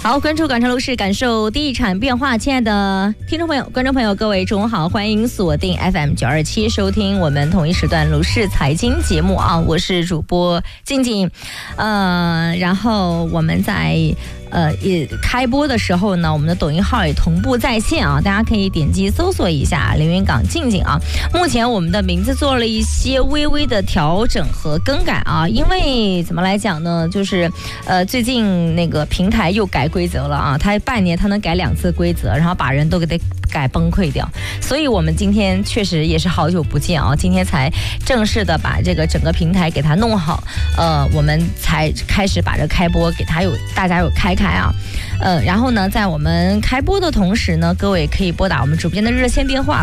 好，关注广州楼市，感受地产变化。亲爱的听众朋友、观众朋友，各位中午好，欢迎锁定 FM 927收听我们同一时段楼市财经节目啊，我是主播静静。然后我们在也开播的时候呢，我们的抖音号也同步在线啊，大家可以点击搜索一下连云港静静啊。目前我们的名字做了一些微微的调整和更改啊，因为怎么来讲呢，就是最近那个平台又改规则了啊，它半年它能改2次规则，然后把人都给它改崩溃掉，所以我们今天确实也是好久不见啊，今天才正式的把这个整个平台给它弄好，我们才开始把这开播给它大家有开啊，然后呢，在我们开播的同时呢，各位可以拨打我们直播间的热线电话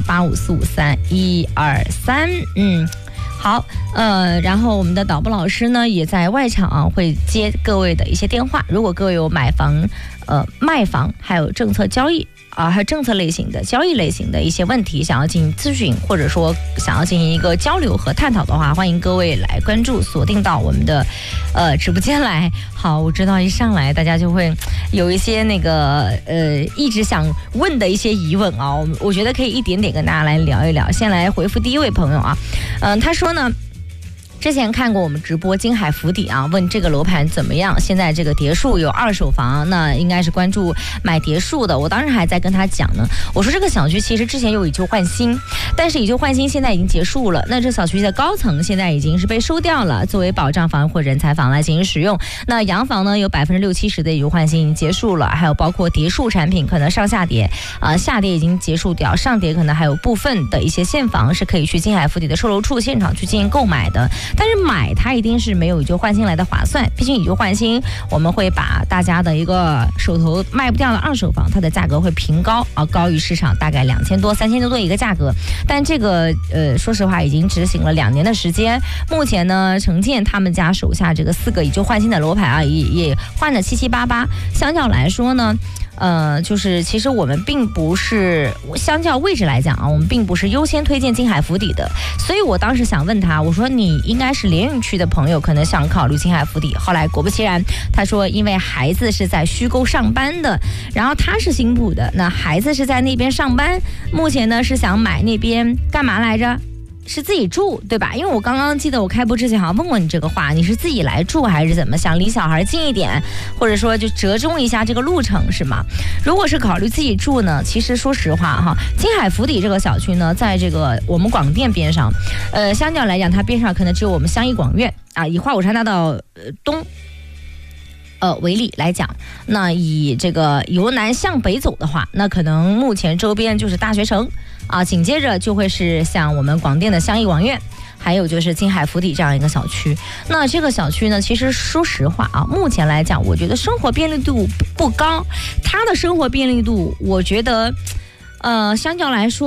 85453123，好，然后我们的导播老师呢也在外场啊，会接各位的一些电话，如果各位有买房、卖房，还有政策交易还有政策类型的交易类型的一些问题想要进行咨询，或者说想要进行一个交流和探讨的话，欢迎各位来关注锁定到我们的直播间来。好，我知道一上来大家就会有一些那个一直想问的一些疑问啊，我觉得可以一点点跟大家来聊一聊。先来回复第一位朋友啊，他说呢，之前看过我们直播金海福底啊，问这个楼盘怎么样，现在这个别墅有2手房，那应该是关注买别墅的。我当时还在跟他讲呢，我说这个小区其实之前有以旧换新，但是以旧换新现在已经结束了，那这小区的高层现在已经是被收掉了，作为保障房或人才房来进行使用。那洋房呢，有60-70%的以旧换新已经结束了，还有包括叠墅产品可能上下叠下叠已经结束掉，上叠可能还有部分的一些现房是可以去金海福底的售楼处现场去进行购买的。但是买它一定是没有以旧换新来的划算，毕竟以旧换新我们会把大家的一个手头卖不掉的2手房，它的价格会平高高于市场大概2000多、3000多一个价格。但这个说实话已经执行了2年的时间，目前呢，城建他们家手下这个4个以旧换新的楼盘也换了七七八八，相较来说呢。就是其实我们并不是相较位置来讲我们并不是优先推荐金海福底的，所以我当时想问他，我说你应该是连云区的朋友，可能想考虑金海福底。后来果不其然，他说因为孩子是在虚构上班的，然后他是新浦的，那孩子是在那边上班，目前呢是想买那边干嘛来着？是自己住对吧？因为我刚刚记得我开播之前好像问过你这个话，你是自己来住还是怎么想离小孩近一点，或者说就折中一下这个路程是吗？如果是考虑自己住呢，其实说实话金海福底这个小区呢，在这个我们广电边上，相较来讲它边上可能只有我们湘艺广院以华五山大道东为例来讲，那以这个由南向北走的话，那可能目前周边就是大学城紧接着就会是像我们广电的湘艺广院，还有就是金海福底这样一个小区。那这个小区呢，其实说实话目前来讲，我觉得生活便利度不高，它的生活便利度，我觉得相较来说。